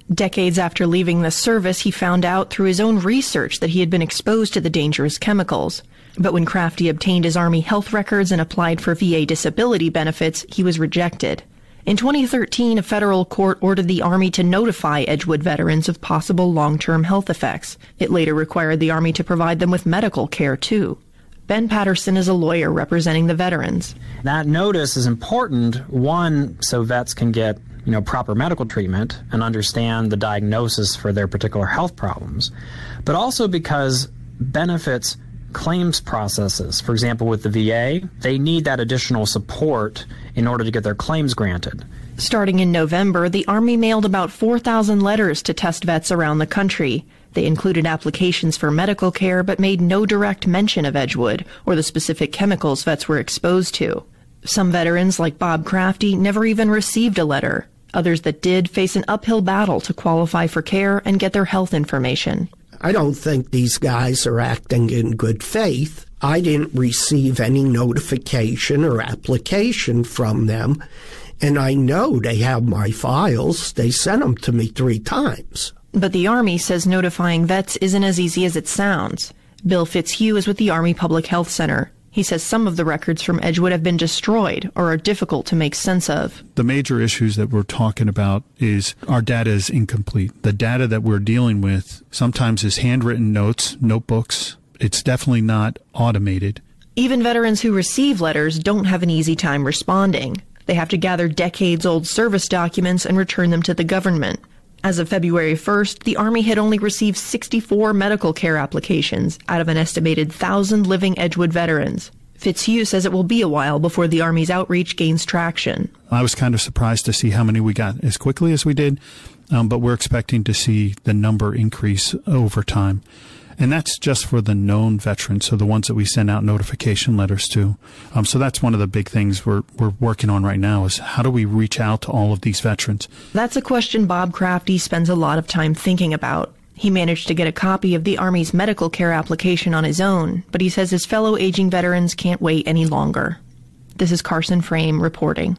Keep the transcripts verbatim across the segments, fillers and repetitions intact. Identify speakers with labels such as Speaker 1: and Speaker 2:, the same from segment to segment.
Speaker 1: Decades after leaving the service, he found out through his own research that he had been exposed to the dangerous chemicals. But when Crafty obtained his Army health records and applied for V A disability benefits, he was rejected. In twenty thirteen, a federal court ordered the Army to notify Edgewood veterans of possible long-term health effects. It later required the Army to provide them with medical care, too. Ben Patterson is a lawyer representing the veterans.
Speaker 2: That notice is important, one, so vets can get, you know, proper medical treatment and understand the diagnosis for their particular health problems, but also because benefits claims processes, for example, with the V A, they need that additional support in order to get their claims granted.
Speaker 1: Starting in November, the Army mailed about four thousand letters to test vets around the country. They included applications for medical care, but made no direct mention of Edgewood or the specific chemicals vets were exposed to. Some veterans, like Bob Crafty, never even received a letter. Others that did face an uphill battle to qualify for care and get their health information.
Speaker 3: I don't think these guys are acting in good faith. I didn't receive any notification or application from them, and I know they have my files. They sent them to me three times.
Speaker 1: But the Army says notifying vets isn't as easy as it sounds. Bill Fitzhugh is with the Army Public Health Center. He says some of the records from Edgewood have been destroyed or are difficult to make sense of.
Speaker 4: The major issues that we're talking about is our data is incomplete. The data that we're dealing with sometimes is handwritten notes, notebooks. It's definitely not automated.
Speaker 1: Even veterans who receive letters don't have an easy time responding. They have to gather decades-old service documents and return them to the government. As of February first, the Army had only received sixty-four medical care applications out of an estimated one thousand living Edgewood veterans. Fitzhugh says it will be a while before the Army's outreach gains traction.
Speaker 4: I was kind of surprised to see how many we got as quickly as we did, um, but we're expecting to see the number increase over time. And that's just for the known veterans, so the ones that we send out notification letters to. Um, so that's one of the big things we're we're working on right now is how do we reach out to all of these veterans?
Speaker 1: That's a question Bob Crafty spends a lot of time thinking about. He managed to get a copy of the Army's medical care application on his own, but he says his fellow aging veterans can't wait any longer. This is Carson Frame reporting.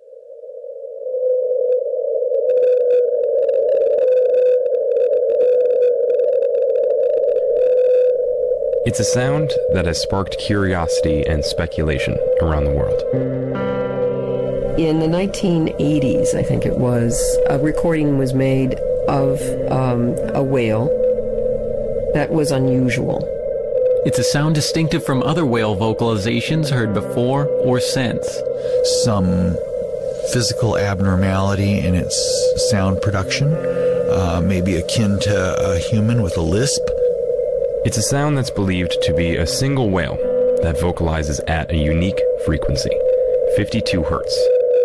Speaker 5: It's a sound that has sparked curiosity and speculation around the world.
Speaker 6: In the nineteen eighties, I think it was, a recording was made of um, a whale that was unusual.
Speaker 7: It's a sound distinctive from other whale vocalizations heard before or since.
Speaker 8: Some physical abnormality in its sound production, uh, maybe akin to a human with a lisp.
Speaker 5: It's a sound that's believed to be a single whale that vocalizes at a unique frequency, fifty-two hertz.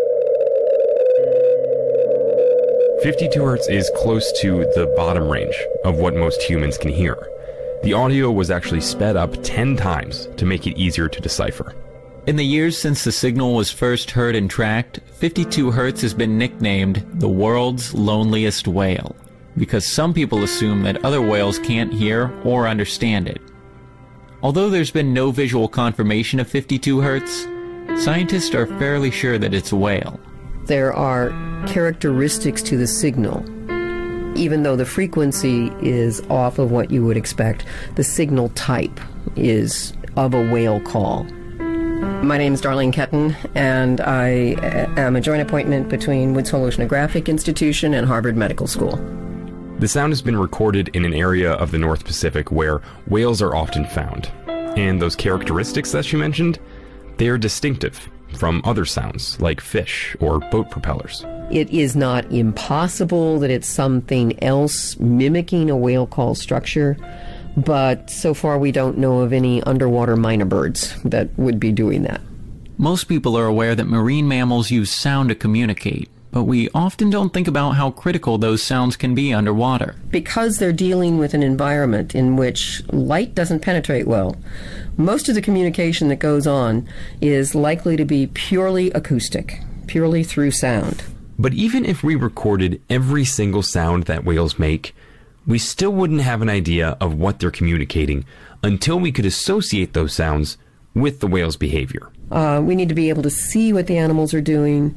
Speaker 5: fifty-two hertz is close to the bottom range of what most humans can hear. The audio was actually sped up ten times to make it easier to decipher.
Speaker 7: In the years since the signal was first heard and tracked, fifty-two hertz has been nicknamed the world's loneliest whale, because some people assume that other whales can't hear or understand it. Although there's been no visual confirmation of fifty-two hertz, scientists are fairly sure that it's a whale.
Speaker 6: There are characteristics to the signal. Even though the frequency is off of what you would expect, the signal type is of a whale call. My name is Darlene Ketton, and I am a joint appointment between Woods Hole Oceanographic Institution and Harvard Medical School.
Speaker 5: The sound has been recorded in an area of the North Pacific where whales are often found. And those characteristics that she mentioned, they are distinctive from other sounds like fish or boat propellers.
Speaker 6: It is not impossible that it's something else mimicking a whale call structure, but so far we don't know of any underwater minor birds that would be doing that.
Speaker 7: Most people are aware that marine mammals use sound to communicate, but we often don't think about how critical those sounds can be underwater.
Speaker 6: Because they're dealing with an environment in which light doesn't penetrate well, most of the communication that goes on is likely to be purely acoustic, purely through sound.
Speaker 5: But even if we recorded every single sound that whales make, we still wouldn't have an idea of what they're communicating until we could associate those sounds with the whale's behavior.
Speaker 6: Uh, we need to be able to see what the animals are doing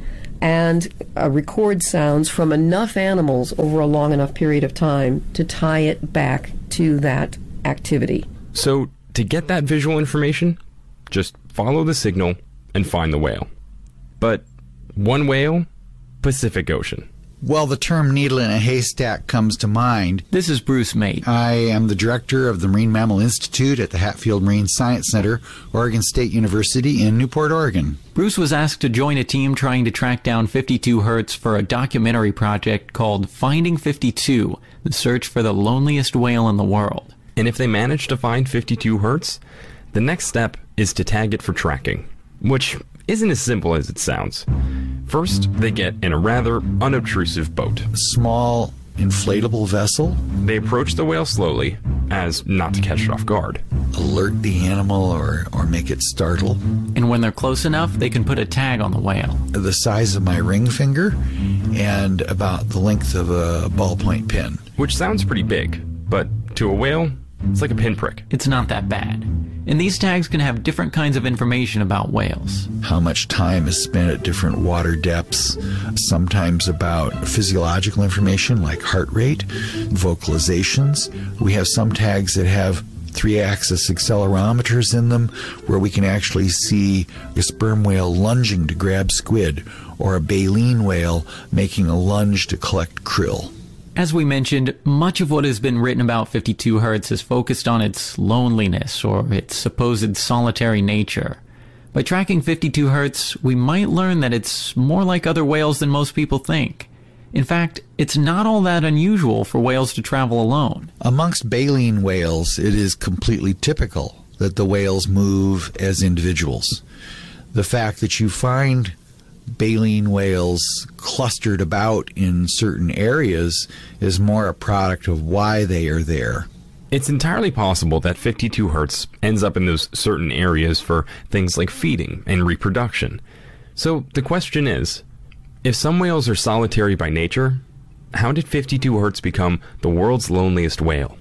Speaker 6: and uh, record sounds from enough animals over a long enough period of time to tie it back to that activity.
Speaker 5: So, to get that visual information, just follow the signal and find the whale. But one whale, Pacific Ocean.
Speaker 8: Well, the term needle in a haystack comes to mind.
Speaker 7: This is Bruce Mate.
Speaker 8: I am the director of the Marine Mammal Institute at the Hatfield Marine Science Center, Oregon State University in Newport, Oregon.
Speaker 7: Bruce was asked to join a team trying to track down fifty-two hertz for a documentary project called Finding fifty-two, the search for the loneliest whale in the world.
Speaker 5: And if they manage to find fifty-two hertz, the next step is to tag it for tracking, which isn't as simple as it sounds. First, they get in a rather unobtrusive boat.
Speaker 8: A small, inflatable vessel.
Speaker 5: They approach the whale slowly, as not to catch it off guard.
Speaker 8: Alert the animal or, or make it startle.
Speaker 7: And when they're close enough, they can put a tag on the whale.
Speaker 8: The size of my ring finger and about the length of a ballpoint pen.
Speaker 5: Which sounds pretty big, but to a whale, it's like a pinprick.
Speaker 7: It's not that bad. And these tags can have different kinds of information about whales.
Speaker 8: How much time is spent at different water depths, sometimes about physiological information like heart rate, vocalizations. We have some tags that have three-axis accelerometers in them where we can actually see a sperm whale lunging to grab squid or a baleen whale making a lunge to collect krill.
Speaker 7: As we mentioned, much of what has been written about fifty-two hertz is focused on its loneliness or its supposed solitary nature. By tracking fifty-two hertz, we might learn that it's more like other whales than most people think. In fact, it's not all that unusual for whales to travel alone.
Speaker 8: Amongst baleen whales, it is completely typical that the whales move as individuals. The fact that you find baleen whales clustered about in certain areas is more a product of why they are there.
Speaker 5: It's entirely possible that fifty-two hertz ends up in those certain areas for things like feeding and reproduction. So the question is, if some whales are solitary by nature, how did fifty-two hertz become the world's loneliest whale?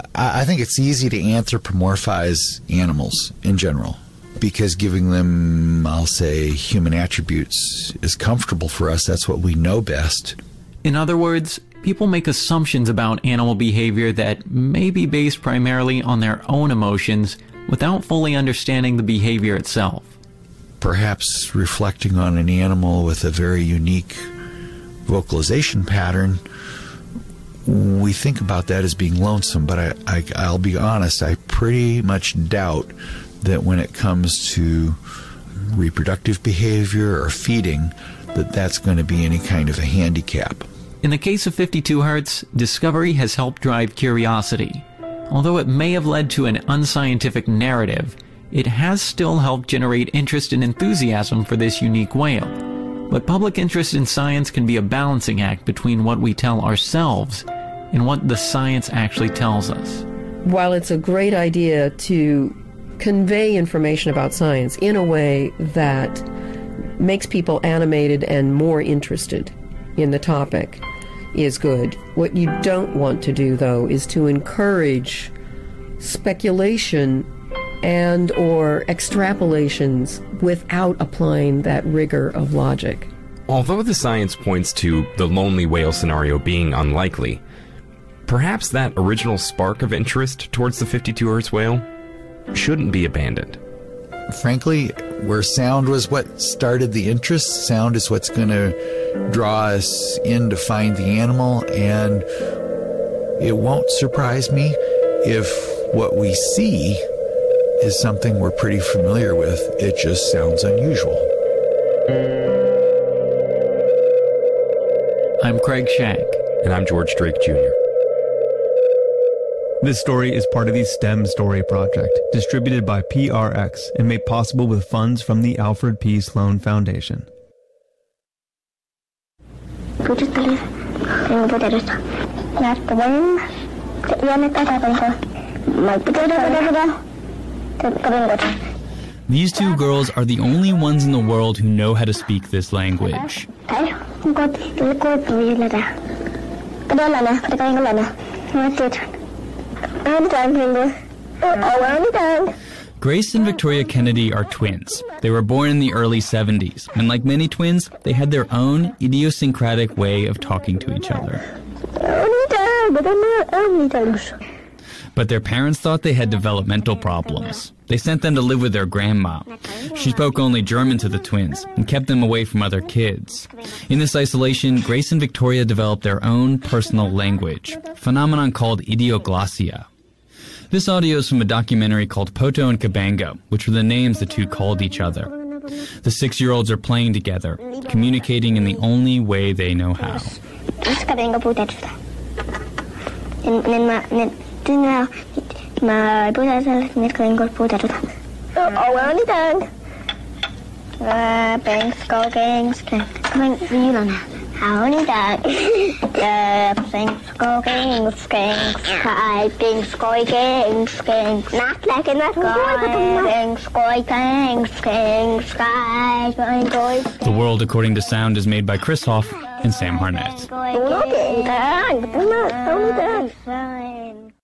Speaker 8: I think it's easy to anthropomorphize animals in general, because giving them, I'll say, human attributes is comfortable for us. That's what we know best.
Speaker 7: In other words, people make assumptions about animal behavior that may be based primarily on their own emotions without fully understanding the behavior itself.
Speaker 8: Perhaps reflecting on an animal with a very unique vocalization pattern, we think about that as being lonesome, but I, I, I'll be honest, I pretty much doubt that when it comes to reproductive behavior or feeding, that that's going to be any kind of a handicap.
Speaker 7: In the case of fifty-two hertz, discovery has helped drive curiosity. Although it may have led to an unscientific narrative, it has still helped generate interest and enthusiasm for this unique whale. But public interest in science can be a balancing act between what we tell ourselves and what the science actually tells us.
Speaker 6: While it's a great idea to convey information about science in a way that makes people animated and more interested in the topic is good. What you don't want to do, though, is to encourage speculation and or extrapolations without applying that rigor of logic.
Speaker 5: Although the science points to the lonely whale scenario being unlikely, perhaps that original spark of interest towards the fifty-two hertz whale shouldn't be abandoned.
Speaker 8: Frankly, where sound was what started the interest, sound is what's going to draw us in to find the animal, and it won't surprise me if what we see is something we're pretty familiar with. It just sounds unusual.
Speaker 7: I'm Craig Shank.
Speaker 5: And I'm George Drake Junior
Speaker 9: This story is part of the STEM Story Project, distributed by P R X and made possible with funds from the Alfred P. Sloan Foundation.
Speaker 10: These two girls are the only ones in the world who know how to speak this language. Grace and Victoria Kennedy are twins. They were born in the early seventies, and like many twins, they had their own idiosyncratic way of talking to each other. But their parents thought they had developmental problems. They sent them to live with their grandma. She spoke only German to the twins and kept them away from other kids. In this isolation, Grace and Victoria developed their own personal language, a phenomenon called idioglossia. This audio is from a documentary called Poto and Cabango, which were the names the two called each other. The six-year-olds are playing together, communicating in the only way they know how. The World According to Sound is made by Chris Hoff and Sam Harnett.